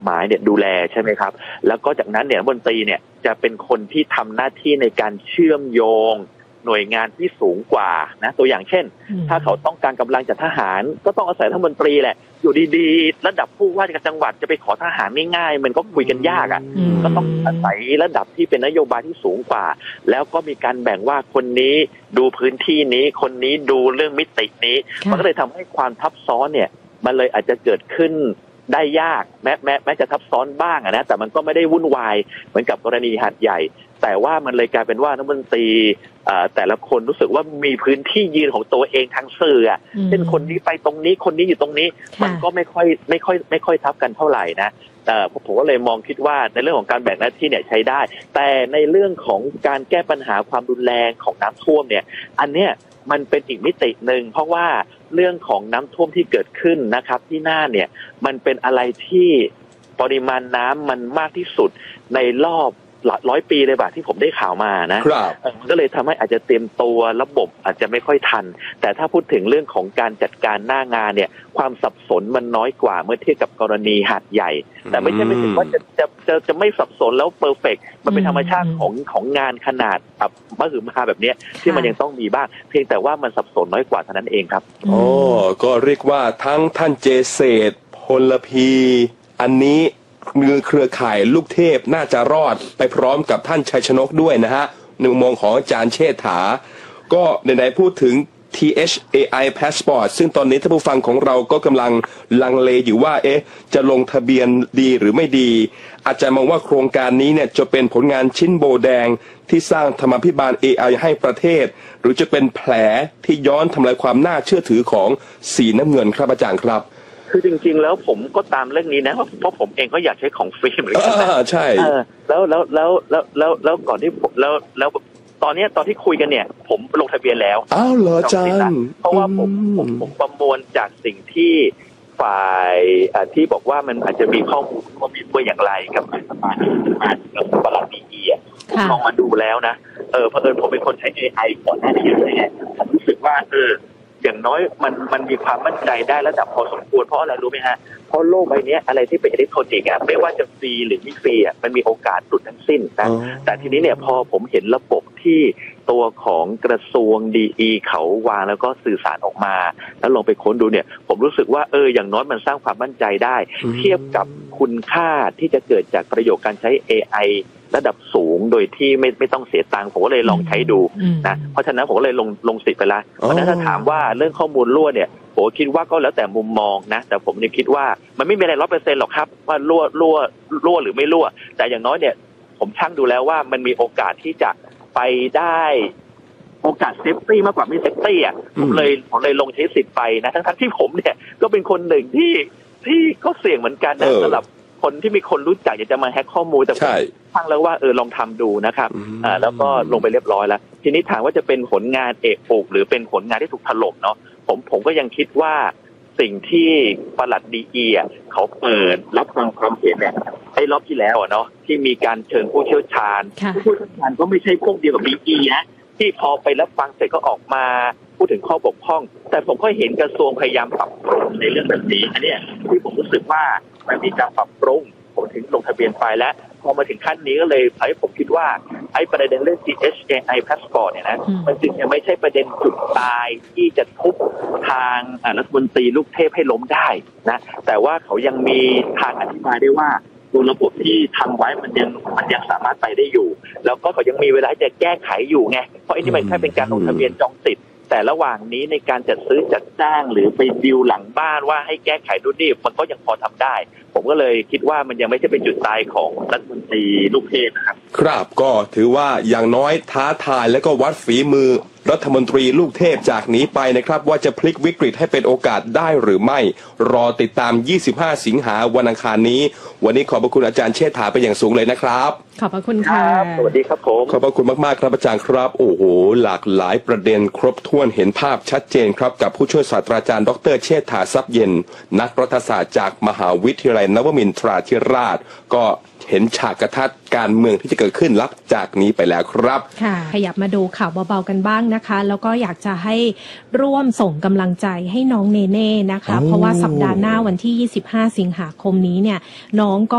หมายเนี่ยดูแลใช่ไหมครับแล้วก็จากนั้นเนี่ยรัฐมนตรีเนี่ยจะเป็นคนที่ทำหน้าที่ในการเชื่อมโยงหน่วยงานที่สูงกว่านะตัวอย่างเช่นถ้าเขาต้องการกำลังจากทหารก็ต้องอาศัยรัฐมนตรีแหละอยู่ดีๆระดับผู้ว่าราชการจังหวัดจะไปขอทหารง่ายๆมันก็คุยกันยากอ่ะก็ต้องอาศัยระดับที่เป็นนโยบายที่สูงกว่าแล้วก็มีการแบ่งว่าคนนี้ดูพื้นที่นี้คนนี้ดูเรื่องมิตินี้มันก็เลยทำให้ความทับซ้อนเนี่ยมันเลยอาจจะเกิดขึ้นได้ยากแม้จะทับซ้อนบ้างนะแต่มันก็ไม่ได้วุ่นวายเหมือนกับกรณีหาดใหญ่แต่ว่ามันเลยกลายเป็นว่ารัฐมนตรีแต่ละคนรู้สึกว่ามีพื้นที่ยืนของตัวเองทางสื่อเช่นคนนี้ไปตรงนี้คนนี้อยู่ตรงนี้มันก็ไม่ค่อยทับกันเท่าไหร่นะผมก็เลยมองคิดว่าในเรื่องของการแบ่งหน้าที่เนี่ยใช้ได้แต่ในเรื่องของการแก้ปัญหาความรุนแรงของน้ำท่วมเนี่ยอันเนี้ยมันเป็นอีกมิติหนึ่งเพราะว่าเรื่องของน้ำท่วมที่เกิดขึ้นนะครับที่น่านเนี่ยมันเป็นอะไรที่ปริมาณน้ำมันมากที่สุดในรอบ100 ปีเลยบ่ะที่ผมได้ข่าวมานะมันก็เลยทำให้อาจจะเตรียมตัวระบบอาจจะไม่ค่อยทันแต่ถ้าพูดถึงเรื่องของการจัดการหน้างานเนี่ยความสับสนมันน้อยกว่าเมื่อเทียบกับกรณีหาดใหญ่แต่ไม่ใช่ถึงว่าจะไม่สับสนแล้วเพอร์เฟกต์มันเป็นธรรมชาติของงานขนาดมหึมาแบบนี้ที่มันยังต้องมีบ้างเพียงแต่ว่ามันสับสนน้อยกว่าเท่านั้นเองครับโอ้ก็เรียกว่าทั้งท่านเจเศษพลพีอันนี้เครือข่ายลูกเทพน่าจะรอดไปพร้อมกับท่านชัยชนกด้วยนะฮะในมุมมองของอาจารย์เชษฐาก็ไหนๆพูดถึง THAI Passport ซึ่งตอนนี้ท่านผู้ฟังของเราก็กำลังลังเลอยู่ว่าจะลงทะเบียนดีหรือไม่ดีอาจารย์มองว่าโครงการนี้เนี่ยจะเป็นผลงานชิ้นโบแดงที่สร้างธรรมาภิบาล AI ให้ประเทศหรือจะเป็นแผลที่ย้อนทำลายความน่าเชื่อถือของสีน้ำเงินครับอาจารย์ครับคือจริงๆแล้วผมก็ตามเรื่องนี้นะเพราะผมเองก็อยากใช้ของฟรีเหมือนกันใช่แล้วก่อนที่ผมแล้วตอนที่คุยกันเนี่ยผมลงทะเบียนแล้วอ้าวเหรออาจารย์เพราะว่าผมประมวลจากสิ่งที่ฝ่ายที่บอกว่ามันอาจจะมีข้อมูลว่ามีตัวอย่างไรกับสภากับประหลัดดีผมลองมาดูแล้วนะเผอิญผมเป็นคนใช้ AI ก่อนหน้านี้เลยไงผมรู้สึกว่าอย่างน้อยมันมีความมั่นใจได้ระดับพอสมควรเพราะอะไรรู้ไหมฮะเพราะโลกใบนี้อะไรที่เป็นอิเล็กทรอนิกส์ไม่ว่าจะฟรีหรือไม่ฟรีมันมีโอกาสหลุดทั้งสิ้นนะแต่ทีนี้เนี่ยพอผมเห็นระบบที่ตัวของกระทรวงดีเขาวางแล้วก็สื่อสารออกมาแล้วลองไปค้นดูเนี่ยผมรู้สึกว่าอย่างน้อยมันสร้างความมั่นใจได้เทียบกับคุณค่าที่จะเกิดจากประโยชน์การใช้ AIระดับสูงโดยที่ไม่ต้องเสียตังค์ผมก็เลยลองใช้ดูนะเพราะฉะนั้นผมก็เลยลงสิทธิ์ไปแล้วเพราะฉะนั้นถ้าถามว่าเรื่องข้อมูลรั่วเนี่ยผมคิดว่าก็แล้วแต่มุมมองนะแต่ผมเนี่ยคิดว่ามันไม่มีอะไร100%หรอกครับว่ารั่วหรือไม่รั่วแต่อย่างน้อยเนี่ยผมชั่งดูแล้วว่ามันมีโอกาสที่จะไปได้โอกาสเซฟตี้มากกว่าไม่เซฟตี้ผมเลยลงใช้สิทธิ์ไปนะทั้งที่ผมเนี่ยก็เป็นคนหนึ่งที่ก็เสี่ยงเหมือนกันนะสำหรับคนที่มีคนรู้จักอยากจะมาแฮกข้อมูลแต่ฟังแล้วว่าลองทำดูนะครับแล้วก็ลงไปเรียบร้อยแล้วทีนี้ถามว่าจะเป็นผลงานเอกโอกหรือเป็นผลงานที่ถูกถล่มเนาะผมก็ยังคิดว่าสิ่งที่ปลัดดีเขาเปิดรับฟังความเห็นเนี่ยไอ้รอบที่แล้วเนาะที่มีการเชิญผู้เชี่ยวชาญก็ไม่ใช่พวกเดียวกับดีนะที่พอไปรับฟังเสร็จก็ออกมาพูดถึงข้อบกพร่องแต่ผมก็เห็นกระทรวงพยายามปรับปรุงในเรื่องแบบนี้อันนี้ที่ผมรู้สึกว่ามันมีการปรับปรุงผมถึงลงทะเบียนไปแล้วพอมาถึงขั้นนี้ก็เลยทำให้ผมคิดว่าไอ้ประเด็นเรื่อง THAI Passport เนี่ยนะมันจึงยังไม่ใช่ประเด็นจุดตายที่จะทุบทางรัฐมนตรีลูกเทพให้ล้มได้นะแต่ว่าเขายังมีทางอธิบายได้ว่าตัวระบบที่ทำไว้มันยังสามารถไปได้อยู่แล้วก็เขายังมีเวลาจะแก้ไขอยู่ไงเพราะอันนี้มันแค่เป็นการลงทะเบียนจองสิทธิ์แต่ระหว่างนี้ในการจัดซื้อจัดจ้างหรือไปดิวหลังบ้านว่าให้แก้ไขดูนี่มันก็ยังพอทำได้ผมก็เลยคิดว่ามันยังไม่ใช่เป็นจุดตายของรัฐมนตรีลูกเทพนะครับครับก็ถือว่าอย่างน้อยท้าทายและก็วัดฝีมือรัฐมนตรีลูกเทพจากนี้ไปนะครับว่าจะพลิกวิกฤตให้เป็นโอกาสได้หรือไม่รอติดตาม25 สิงหาวันอังคารนี้วันนี้ขอบพระคุณอาจารย์เชษฐาเป็นอย่างสูงเลยนะครับขอบพระคุณค่ะสวัสดีครับผมขอบพระคุณมากๆครับอาจารย์ครับโอ้โหหลากหลายประเด็นครบถ้วนเห็นภาพชัดเจนครับกับผู้ช่วยศาสตราจารย์ดร.เชษฐาทรัพย์เย็นนักรัฐศาสตร์จากมหาวิทยาลัยนวมินทราธิราชก็เห็นฉากกระทัดการเมืองที่จะเกิดขึ้นลับจากนี้ไปแล้วครับค่ะขยับมาดูข่าวเบาๆกันบ้างนะคะแล้วก็อยากจะให้ร่วมส่งกำลังใจให้น้องเนเน่นะคะเพราะว่าสัปดาห์หน้าวันที่25 สิงหาคมนี้เนี่ยน้องก็